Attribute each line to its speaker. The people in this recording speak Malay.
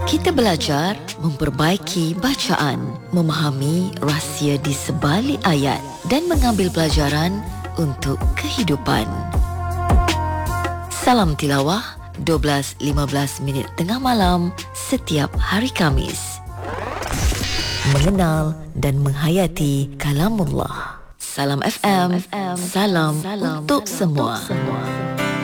Speaker 1: Kita belajar memperbaiki bacaan, memahami rahsia di sebalik ayat dan mengambil pelajaran untuk kehidupan. Salam tilawah 12.15 minit tengah malam setiap hari Khamis. Mengenal dan menghayati kalamullah. Salam FM, salam untuk semua.